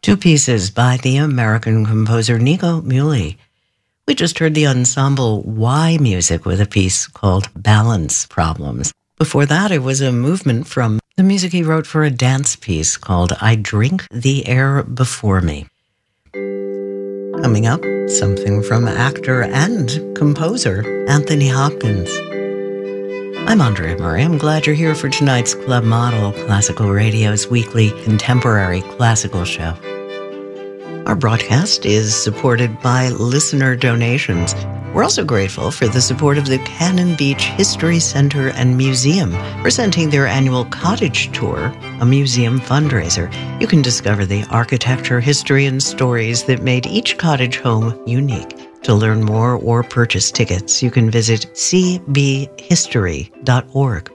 Two pieces by the American composer Nico Muhly. We just heard the ensemble Y Music with a piece called Balance Problems. Before that, it was a movement from the music he wrote for a dance piece called I Drink the Air Before Me. Coming up, something from actor and composer Anthony Hopkins. I'm Andrea Murray. I'm glad you're here for tonight's Club Model, Classical Radio's weekly contemporary classical show. Our broadcast is supported by listener donations. We're also grateful for the support of the Cannon Beach History Center and Museum, presenting their annual Cottage Tour, a museum fundraiser. You can discover the architecture, history, and stories that made each cottage home unique. To learn more or purchase tickets, you can visit cbhistory.org.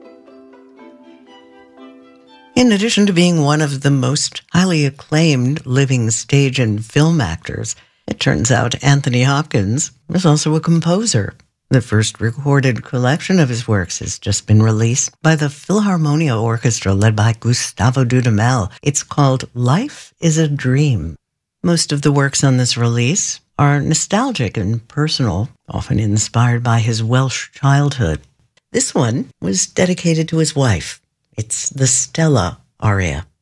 In addition to being one of the most highly acclaimed living stage and film actors, it turns out Anthony Hopkins is also a composer. The first recorded collection of his works has just been released by the Philharmonia Orchestra led by Gustavo Dudamel. It's called Life is a Dream. Most of the works on this release are nostalgic and personal, often inspired by his Welsh childhood. This one was dedicated to his wife. It's the Stella aria.